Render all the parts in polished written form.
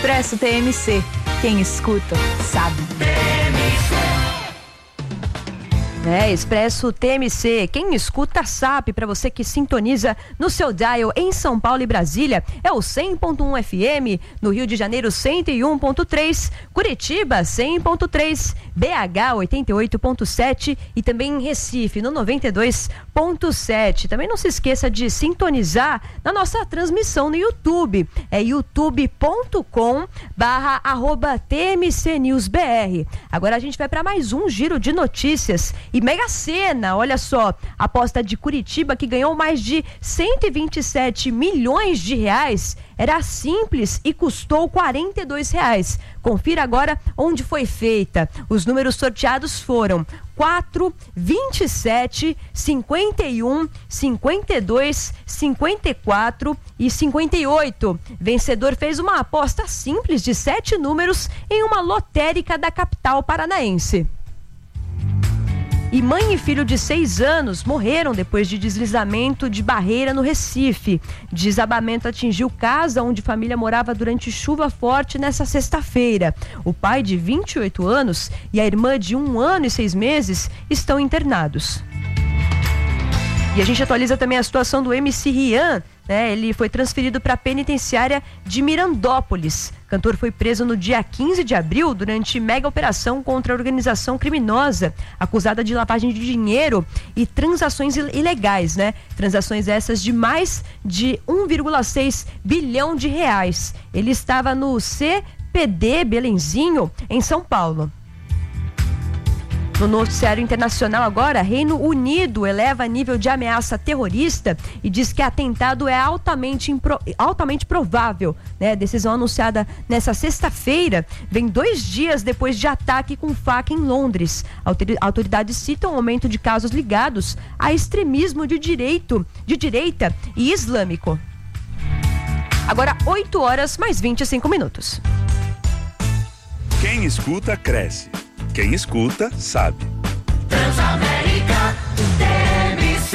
Expresso TMC. Quem escuta, sabe. Expresso TMC, quem escuta sabe. Para você que sintoniza no seu dial em São Paulo e Brasília, é o 100.1 FM, no Rio de Janeiro 101.3, Curitiba 100.3, BH 88.7 e também em Recife no 92.7. Também não se esqueça de sintonizar na nossa transmissão no YouTube, é youtube.com/TMCNewsBR. Agora a gente vai para mais um giro de notícias. E Mega Sena, olha só, a aposta de Curitiba que ganhou mais de 127 milhões de reais era simples e custou R$42. Confira agora onde foi feita. Os números sorteados foram 4, 27, 51, 52, 54 e 58. Vencedor fez uma aposta simples de 7 números em uma lotérica da capital paranaense. E mãe e filho de 6 anos morreram depois de deslizamento de barreira no Recife. Desabamento atingiu casa onde a família morava durante chuva forte nessa sexta-feira. O pai de 28 anos e a irmã de 1 ano e 6 meses estão internados. E a gente atualiza também a situação do MC Rian, ele foi transferido para a penitenciária de Mirandópolis. O cantor foi preso no dia 15 de abril durante mega operação contra a organização criminosa, acusada de lavagem de dinheiro e transações ilegais, Transações essas de mais de 1,6 bilhão de reais. Ele estava no CPD Belenzinho, em São Paulo. No noticiário internacional agora, Reino Unido eleva nível de ameaça terrorista e diz que atentado é altamente provável. Decisão anunciada nessa sexta-feira vem 2 dias depois de ataque com faca em Londres. Autoridades citam aumento de casos ligados a extremismo de direita e islâmico. Agora 8 horas mais 25 minutos. Quem escuta, cresce. Quem escuta, sabe. Transamérica TMC.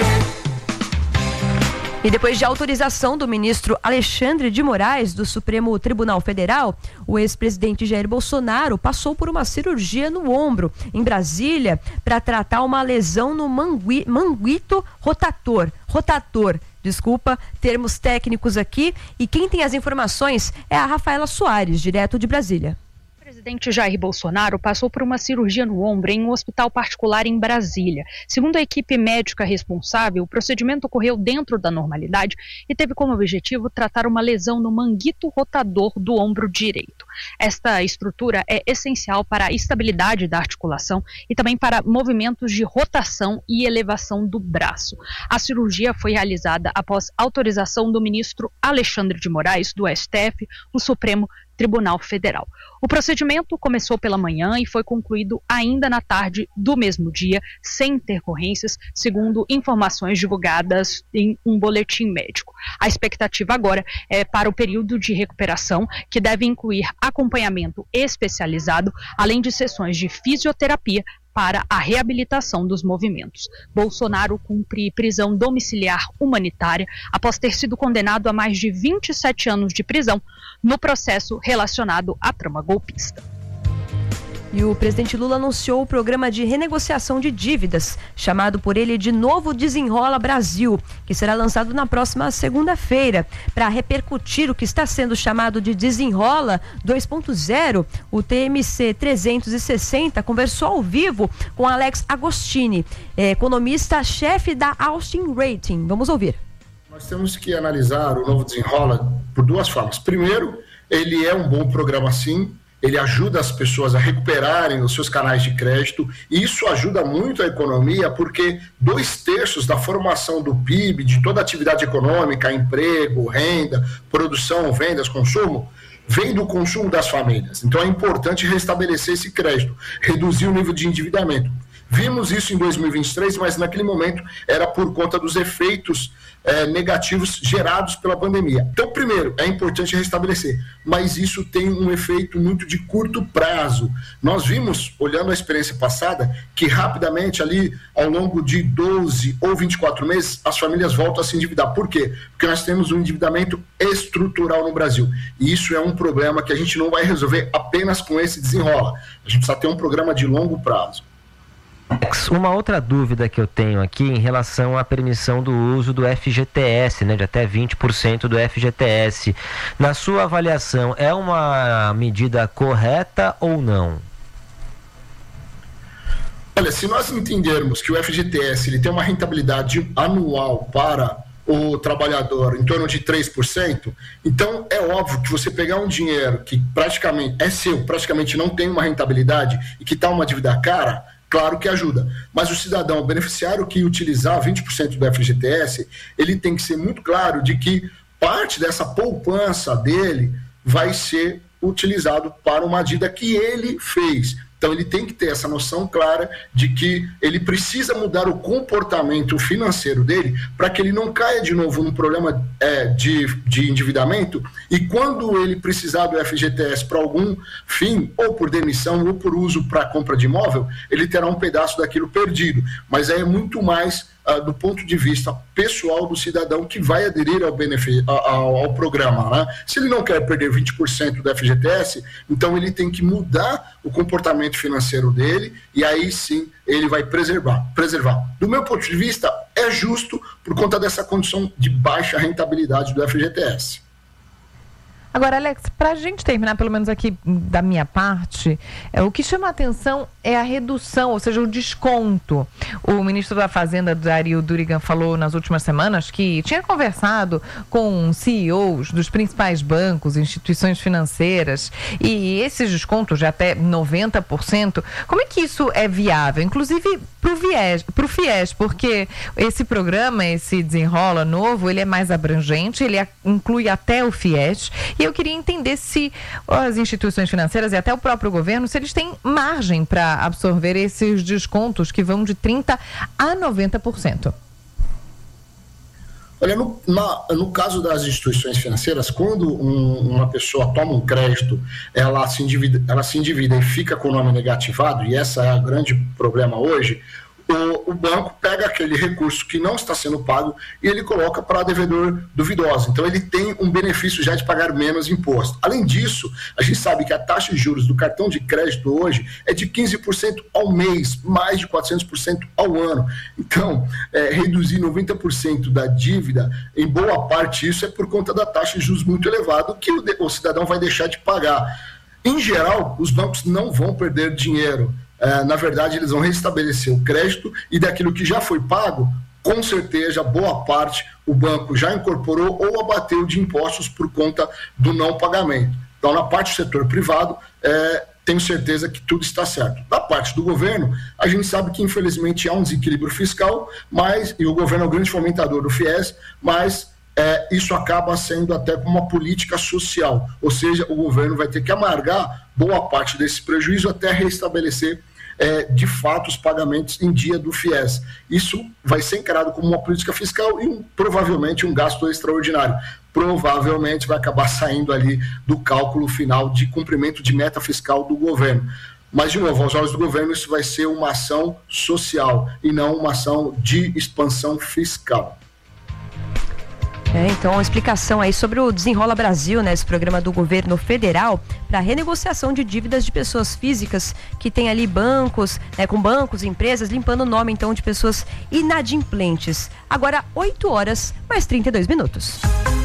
E depois de autorização do ministro Alexandre de Moraes, do Supremo Tribunal Federal, o ex-presidente Jair Bolsonaro passou por uma cirurgia no ombro, em Brasília, para tratar uma lesão no manguito rotator. Desculpa, termos técnicos aqui. E quem tem as informações é a Rafaela Soares, direto de Brasília. O presidente Jair Bolsonaro passou por uma cirurgia no ombro em um hospital particular em Brasília. Segundo a equipe médica responsável, o procedimento ocorreu dentro da normalidade e teve como objetivo tratar uma lesão no manguito rotador do ombro direito. Esta estrutura é essencial para a estabilidade da articulação e também para movimentos de rotação e elevação do braço. A cirurgia foi realizada após autorização do ministro Alexandre de Moraes, do STF, o Supremo Tribunal Federal. O procedimento começou pela manhã e foi concluído ainda na tarde do mesmo dia, sem intercorrências, segundo informações divulgadas em um boletim médico. A expectativa agora é para o período de recuperação, que deve incluir acompanhamento especializado, além de sessões de fisioterapia para a reabilitação dos movimentos. Bolsonaro cumpre prisão domiciliar humanitária após ter sido condenado a mais de 27 anos de prisão no processo relacionado à trama golpista. E o presidente Lula anunciou o programa de renegociação de dívidas, chamado por ele de Novo Desenrola Brasil, que será lançado na próxima segunda-feira. Para repercutir o que está sendo chamado de Desenrola 2.0, o TMC 360 conversou ao vivo com Alex Agostini, economista-chefe da Austin Rating. Vamos ouvir. Nós temos que analisar o Novo Desenrola por 2 formas. Primeiro, ele é um bom programa sim. Ele ajuda as pessoas a recuperarem os seus canais de crédito, e isso ajuda muito a economia, porque 2/3 da formação do PIB, de toda a atividade econômica, emprego, renda, produção, vendas, consumo, vem do consumo das famílias. Então é importante restabelecer esse crédito, reduzir o nível de endividamento. Vimos isso em 2023, mas naquele momento era por conta dos efeitos negativos gerados pela pandemia. Então, primeiro, é importante restabelecer, mas isso tem um efeito muito de curto prazo. Nós vimos, olhando a experiência passada, que rapidamente ali, ao longo de 12 ou 24 meses, as famílias voltam a se endividar. Por quê? Porque nós temos um endividamento estrutural no Brasil. E isso é um problema que a gente não vai resolver apenas com esse desenrola. A gente precisa ter um programa de longo prazo. Uma outra dúvida que eu tenho aqui em relação à permissão do uso do FGTS, né, de até 20% do FGTS. Na sua avaliação, é uma medida correta ou não? Olha, se nós entendermos que o FGTS ele tem uma rentabilidade anual para o trabalhador em torno de 3%, então é óbvio que você pegar um dinheiro que praticamente é seu, praticamente não tem uma rentabilidade e que está uma dívida cara, claro que ajuda. Mas o cidadão, o beneficiário que utilizar 20% do FGTS, ele tem que ser muito claro de que parte dessa poupança dele vai ser utilizado para uma dívida que ele fez. Então ele tem que ter essa noção clara de que ele precisa mudar o comportamento financeiro dele para que ele não caia de novo num problema de endividamento, e quando ele precisar do FGTS para algum fim, ou por demissão ou por uso para compra de imóvel, ele terá um pedaço daquilo perdido. Mas é muito mais do ponto de vista pessoal do cidadão que vai aderir ao programa, né? Se ele não quer perder 20% do FGTS, então ele tem que mudar o comportamento financeiro dele, e aí sim ele vai preservar. Do meu ponto de vista, é justo por conta dessa condição de baixa rentabilidade do FGTS. Agora, Alex, para a gente terminar, pelo menos aqui da minha parte, o que chama a atenção é a redução, ou seja, o desconto. O ministro da Fazenda, Dario Durigan, falou nas últimas semanas que tinha conversado com CEOs dos principais bancos, instituições financeiras, e esses descontos de até 90%, como é que isso é viável? Inclusive para o FIES, porque esse programa, esse Desenrola novo, ele é mais abrangente, ele inclui até o FIES, e eu queria entender se as instituições financeiras e até o próprio governo, se eles têm margem para absorver esses descontos que vão de 30% a 90%. Olha, no caso das instituições financeiras, quando uma pessoa toma um crédito, ela se endivida e fica com o nome negativado, e esse é o grande problema hoje, o banco pega aquele recurso que não está sendo pago e ele coloca para devedor duvidoso. Então ele tem um benefício já de pagar menos imposto. Além disso, a gente sabe que a taxa de juros do cartão de crédito hoje é de 15% ao mês, mais de 400% ao ano. Então, reduzir 90% da dívida, em boa parte isso é por conta da taxa de juros muito elevada, que o cidadão vai deixar de pagar. Em geral, os bancos não vão perder dinheiro. Na verdade, eles vão restabelecer o crédito, e daquilo que já foi pago, com certeza, boa parte o banco já incorporou ou abateu de impostos por conta do não pagamento. Então, na parte do setor privado, tenho certeza que tudo está certo. Da parte do governo, a gente sabe que, infelizmente, há um desequilíbrio fiscal, e o governo é o grande fomentador do FIES, mas isso acaba sendo até como uma política social, ou seja, o governo vai ter que amargar boa parte desse prejuízo até restabelecer de fato os pagamentos em dia do FIES. Isso vai ser encarado como uma política fiscal e provavelmente um gasto extraordinário. Provavelmente vai acabar saindo ali do cálculo final de cumprimento de meta fiscal do governo. Mas, de novo, aos olhos do governo, isso vai ser uma ação social e não uma ação de expansão fiscal. Então, uma explicação aí sobre o Desenrola Brasil, né? Esse programa do governo federal para renegociação de dívidas de pessoas físicas que tem ali bancos, com bancos, empresas, limpando o nome, então, de pessoas inadimplentes. Agora, 8 horas, mais 32 minutos.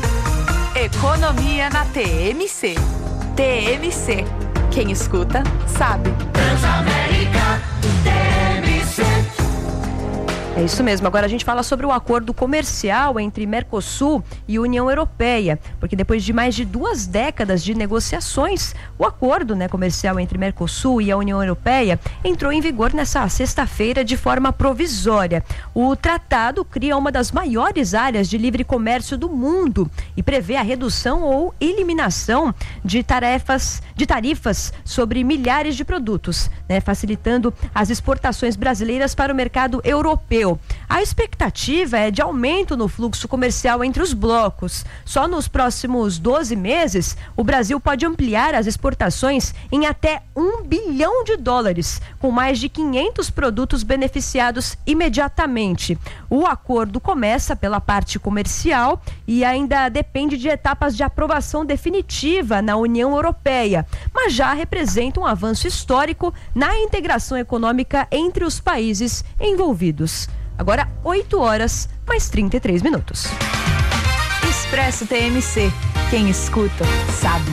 Economia na TMC. TMC. Quem escuta, sabe. Transamérica, TMC. É isso mesmo. Agora a gente fala sobre o acordo comercial entre Mercosul e União Europeia, porque depois de mais de 2 décadas de negociações, o acordo, comercial entre Mercosul e a União Europeia entrou em vigor nessa sexta-feira de forma provisória. O tratado cria uma das maiores áreas de livre comércio do mundo e prevê a redução ou eliminação de tarifas sobre milhares de produtos, facilitando as exportações brasileiras para o mercado europeu. A expectativa é de aumento no fluxo comercial entre os blocos. Só nos próximos 12 meses, o Brasil pode ampliar as exportações em até $1 bilhão, com mais de 500 produtos beneficiados imediatamente. O acordo começa pela parte comercial e ainda depende de etapas de aprovação definitiva na União Europeia, mas já representa um avanço histórico na integração econômica entre os países envolvidos. Agora 8h mais 33 minutos. Expresso TMC. Quem escuta, sabe.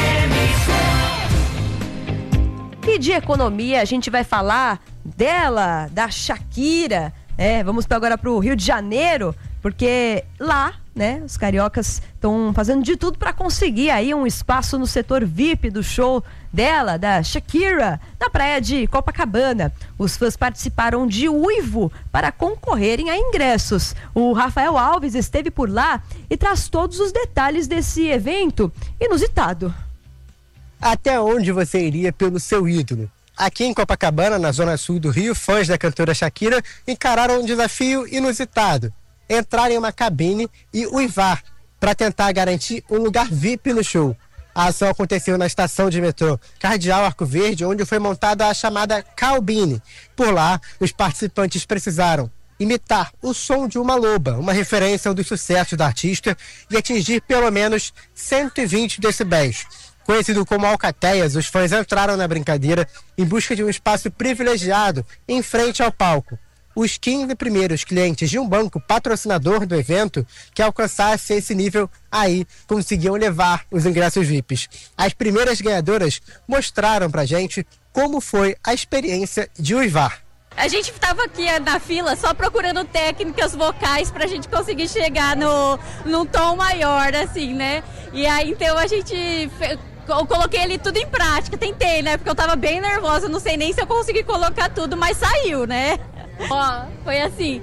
E de economia a gente vai falar dela, da Shakira. Vamos agora para o Rio de Janeiro, porque lá, os cariocas estão fazendo de tudo para conseguir aí um espaço no setor VIP do show dela, da Shakira, na praia de Copacabana. Os fãs participaram de uivo para concorrerem a ingressos. O Rafael Alves esteve por lá e traz todos os detalhes desse evento inusitado. Até onde você iria pelo seu ídolo? Aqui em Copacabana, na zona sul do Rio, fãs da cantora Shakira encararam um desafio inusitado: entrar em uma cabine e uivar para tentar garantir um lugar VIP no show. A ação aconteceu na estação de metrô Cardeal Arco Verde, onde foi montada a chamada Calbine. Por lá, os participantes precisaram imitar o som de uma loba, uma referência ao dos sucessos da artista, e atingir pelo menos 120 decibéis. Conhecido como alcateias, os fãs entraram na brincadeira em busca de um espaço privilegiado em frente ao palco. Os 15 primeiros clientes de um banco patrocinador do evento que alcançasse esse nível aí conseguiam levar os ingressos VIPs. As primeiras ganhadoras mostraram pra gente como foi a experiência de uivar. A gente estava aqui na fila só procurando técnicas vocais pra gente conseguir chegar num tom maior, assim, né? E aí então eu coloquei ali tudo em prática, tentei, né? Porque eu tava bem nervosa, não sei nem se eu consegui colocar tudo, mas saiu, né? Ó, foi assim,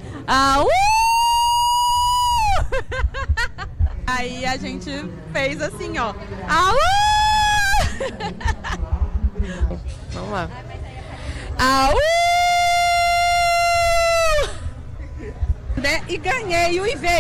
Aí a gente fez assim, ó. Vamos lá. E ganhei, uivei.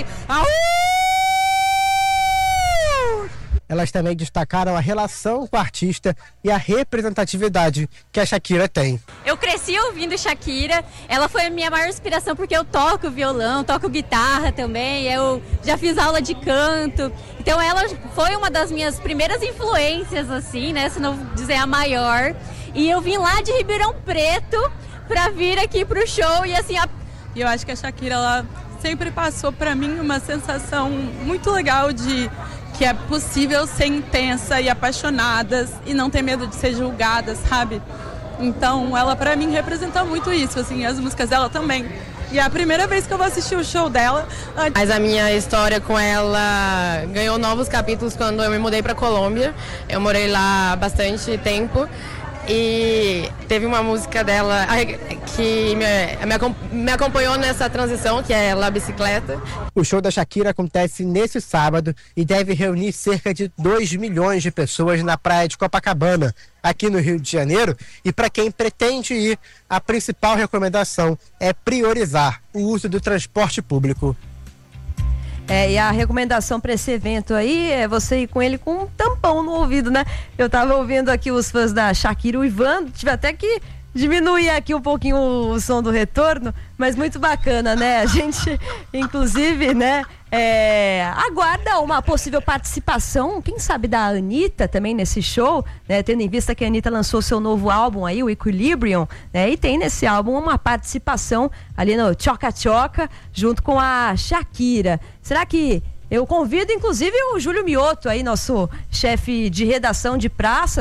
Elas também destacaram a relação com a artista e a representatividade que a Shakira tem. Eu cresci ouvindo Shakira, ela foi a minha maior inspiração porque eu toco violão, toco guitarra também, eu já fiz aula de canto, então ela foi uma das minhas primeiras influências, assim, né, se não dizer a maior, e eu vim lá de Ribeirão Preto pra vir aqui pro show e assim... E eu acho que a Shakira, ela sempre passou pra mim uma sensação muito legal de... que é possível ser intensa e apaixonadas e não ter medo de ser julgadas, sabe? Então, ela pra mim representa muito isso, assim, as músicas dela também. E é a primeira vez que eu vou assistir o show dela. Mas a minha história com ela ganhou novos capítulos quando eu me mudei pra Colômbia. Eu morei lá há bastante tempo. E teve uma música dela que me acompanhou nessa transição, que é La Bicicleta. O show da Shakira acontece nesse sábado e deve reunir cerca de 2 milhões de pessoas na praia de Copacabana, aqui no Rio de Janeiro. E para quem pretende ir, a principal recomendação é priorizar o uso do transporte público. E a recomendação para esse evento aí é você ir com ele com um tampão no ouvido, né? Eu tava ouvindo aqui os fãs da Shakira uivando, tive até que diminuir aqui um pouquinho o som do retorno, mas muito bacana, né? A gente, inclusive, né, aguarda uma possível participação, quem sabe da Anitta também nesse show, né? Tendo em vista que a Anitta lançou seu novo álbum aí, o Equilibrium, né? E tem nesse álbum uma participação ali no Choca Choca, junto com a Shakira. Será que... Eu convido, inclusive, o Júlio Mioto aí, nosso chefe de redação de praças,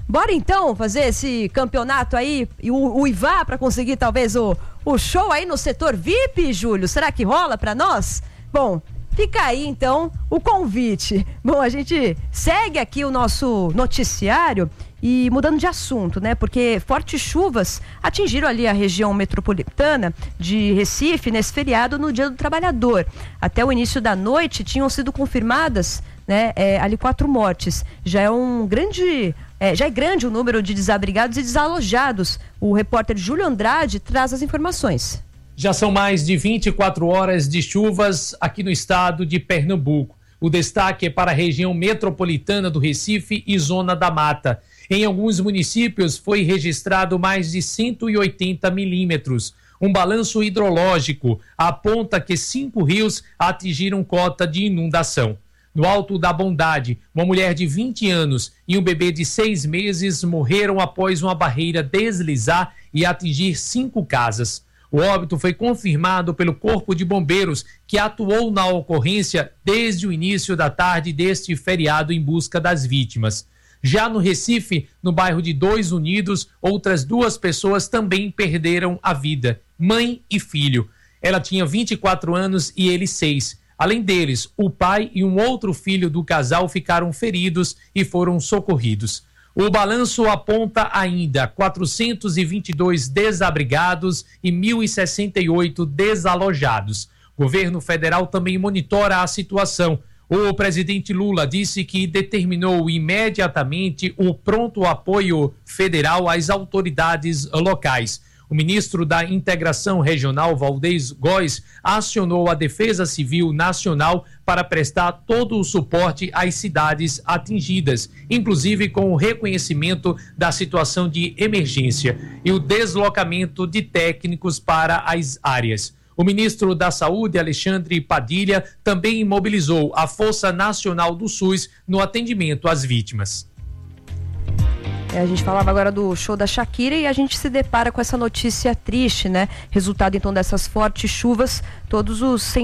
Bora então fazer esse campeonato aí, o IVA, para conseguir talvez o show aí no setor VIP, Júlio? Será que rola para nós? Bom, fica aí então o convite. Bom, a gente segue aqui o nosso noticiário e mudando de assunto, né? Porque fortes chuvas atingiram ali a região metropolitana de Recife nesse feriado no Dia do Trabalhador. Até o início da noite tinham sido confirmadas, né, ali 4 mortes. Já é grande o número de desabrigados e desalojados. O repórter Júlio Andrade traz as informações. Já são mais de 24 horas de chuvas aqui no estado de Pernambuco. O destaque é para a região metropolitana do Recife e Zona da Mata. Em alguns municípios foi registrado mais de 180 milímetros. Um balanço hidrológico aponta que 5 rios atingiram cota de inundação. No Alto da Bondade, uma mulher de 20 anos e um bebê de 6 meses morreram após uma barreira deslizar e atingir 5 casas. O óbito foi confirmado pelo Corpo de Bombeiros, que atuou na ocorrência desde o início da tarde deste feriado em busca das vítimas. Já no Recife, no bairro de 2 Unidos, outras 2 pessoas também perderam a vida, mãe e filho. Ela tinha 24 anos e ele 6. Além deles, o pai e um outro filho do casal ficaram feridos e foram socorridos. O balanço aponta ainda 422 desabrigados e 1.068 desalojados. O governo federal também monitora a situação. O presidente Lula disse que determinou imediatamente o pronto apoio federal às autoridades locais. O ministro da Integração Regional, Valdez Góes, acionou a Defesa Civil Nacional para prestar todo o suporte às cidades atingidas, inclusive com o reconhecimento da situação de emergência e o deslocamento de técnicos para as áreas. O ministro da Saúde, Alexandre Padilha, também mobilizou a Força Nacional do SUS no atendimento às vítimas. A gente falava agora do show da Shakira e a gente se depara com essa notícia triste, né? Resultado então dessas fortes chuvas, todos os